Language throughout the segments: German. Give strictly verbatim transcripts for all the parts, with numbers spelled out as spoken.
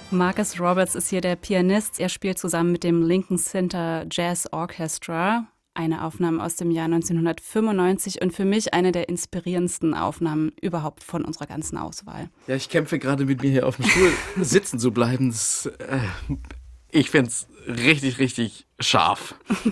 Marcus Roberts ist hier der Pianist. Er spielt zusammen mit dem Lincoln Center Jazz Orchestra. Eine Aufnahme aus dem Jahr neunzehnhundertfünfundneunzig und für mich eine der inspirierendsten Aufnahmen überhaupt von unserer ganzen Auswahl. Ja, ich kämpfe gerade mit mir hier auf dem Stuhl sitzen zu bleiben. Das, äh, ich finde es richtig, richtig scharf.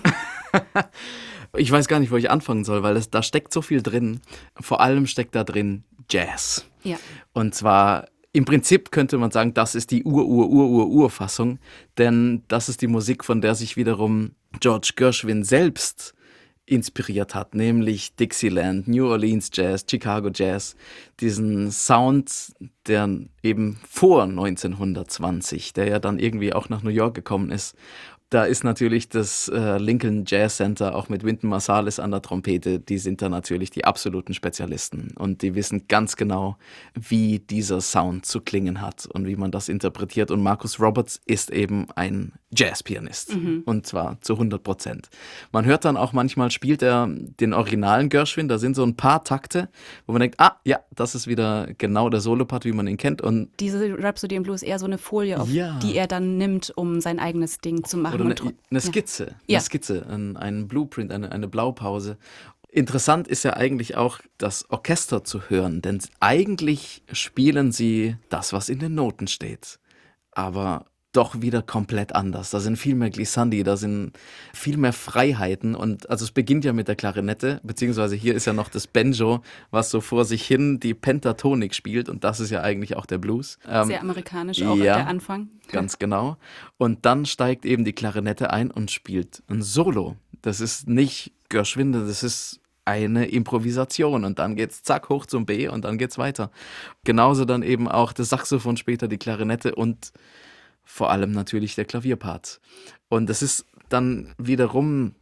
Ich weiß gar nicht, wo ich anfangen soll, weil das, da steckt so viel drin. Vor allem steckt da drin Jazz. Ja. Und zwar im Prinzip könnte man sagen, das ist die Ur-Ur-Ur-Ur-Ur-Fassung, denn das ist die Musik, von der sich wiederum George Gershwin selbst inspiriert hat, nämlich Dixieland, New Orleans Jazz, Chicago Jazz, diesen Sound, der eben vor neunzehnhundertzwanzig, der ja dann irgendwie auch nach New York gekommen ist. Da ist natürlich das äh, Lincoln Jazz Center auch mit Wynton Marsalis an der Trompete, die sind da natürlich die absoluten Spezialisten und die wissen ganz genau, wie dieser Sound zu klingen hat und wie man das interpretiert. Und Marcus Roberts ist eben ein Jazzpianist mhm. und zwar zu hundert Prozent. Man hört dann auch manchmal, spielt er den originalen Gershwin, da sind so ein paar Takte, wo man denkt, ah ja, das ist wieder genau der Solopart, wie man ihn kennt. Und diese Rhapsody in Blue ist eher so eine Folie, auf ja. die er dann nimmt, um sein eigenes Ding zu machen. Oder eine, eine Skizze, ja. eine Skizze, ein, ein Blueprint, eine, eine Blaupause. Interessant ist ja eigentlich auch das Orchester zu hören, denn eigentlich spielen sie das, was in den Noten steht, aber doch wieder komplett anders. Da sind viel mehr Glissandi, da sind viel mehr Freiheiten und also es beginnt ja mit der Klarinette, beziehungsweise hier ist ja noch das Banjo, was so vor sich hin die Pentatonik spielt und das ist ja eigentlich auch der Blues. Ähm, Sehr amerikanisch auch ja, der Anfang. Ganz genau. Und dann steigt eben die Klarinette ein und spielt ein Solo. Das ist nicht Gershwin, das ist eine Improvisation und dann geht's zack hoch zum B und dann geht's weiter. Genauso dann eben auch das Saxophon später, die Klarinette und vor allem natürlich der Klavierpart. Und das ist dann wiederum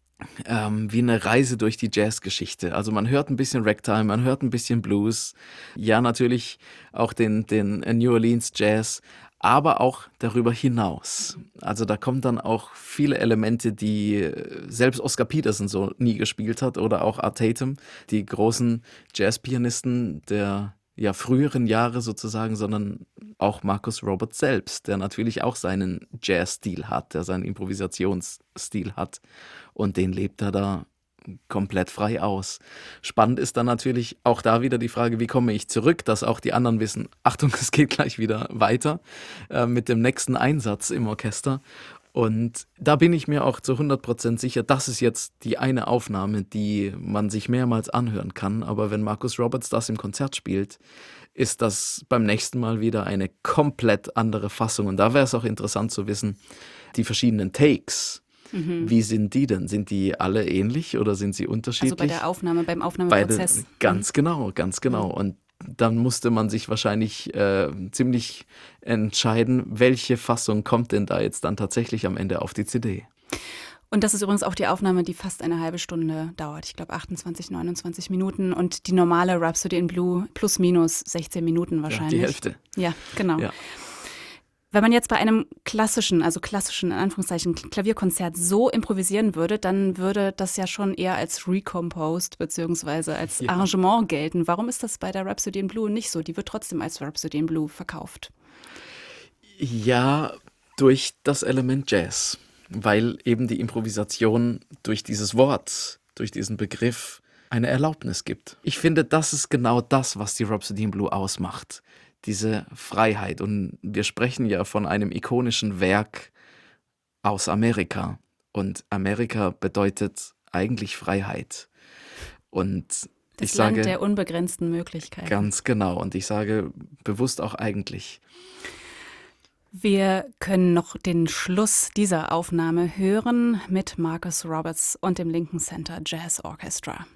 ähm, wie eine Reise durch die Jazzgeschichte. Also man hört ein bisschen Ragtime, man hört ein bisschen Blues, ja natürlich auch den, den New Orleans Jazz, aber auch darüber hinaus. Also da kommen dann auch viele Elemente, die selbst Oscar Peterson so nie gespielt hat oder auch Art Tatum, die großen Jazzpianisten der ja früheren Jahre sozusagen, sondern auch Marcus Roberts selbst, der natürlich auch seinen Jazz-Stil hat, der seinen Improvisationsstil hat und den lebt er da komplett frei aus. Spannend ist dann natürlich auch da wieder die Frage, wie komme ich zurück, dass auch die anderen wissen, Achtung, es geht gleich wieder weiter äh, mit dem nächsten Einsatz im Orchester. Und da bin ich mir auch zu hundert Prozent sicher, das ist jetzt die eine Aufnahme, die man sich mehrmals anhören kann. Aber wenn Marcus Roberts das im Konzert spielt, ist das beim nächsten Mal wieder eine komplett andere Fassung. Und da wäre es auch interessant zu wissen, die verschiedenen Takes, mhm. wie sind die denn? Sind die alle ähnlich oder sind sie unterschiedlich? Also bei der Aufnahme, beim Aufnahmeprozess. Beide, ganz genau, ganz genau. Und dann musste man sich wahrscheinlich äh, ziemlich entscheiden, welche Fassung kommt denn da jetzt dann tatsächlich am Ende auf die C D. Und das ist übrigens auch die Aufnahme, die fast eine halbe Stunde dauert. Ich glaube achtundzwanzig, neunundzwanzig Minuten und die normale Rhapsody in Blue plus minus sechzehn Minuten wahrscheinlich. Ja, die Hälfte. Ja, genau. Ja. Wenn man jetzt bei einem klassischen, also klassischen, in Anführungszeichen, Klavierkonzert so improvisieren würde, dann würde das ja schon eher als recomposed bzw. als ja. Arrangement gelten. Warum ist das bei der Rhapsody in Blue nicht so? Die wird trotzdem als Rhapsody in Blue verkauft. Ja, durch das Element Jazz, weil eben die Improvisation durch dieses Wort, durch diesen Begriff eine Erlaubnis gibt. Ich finde, das ist genau das, was die Rhapsody in Blue ausmacht. Diese Freiheit. Und wir sprechen ja von einem ikonischen Werk aus Amerika. Und Amerika bedeutet eigentlich Freiheit. Und das ich Land sage, der unbegrenzten Möglichkeiten. Ganz genau. Und ich sage bewusst auch eigentlich. Wir können noch den Schluss dieser Aufnahme hören mit Marcus Roberts und dem Lincoln Center Jazz Orchestra.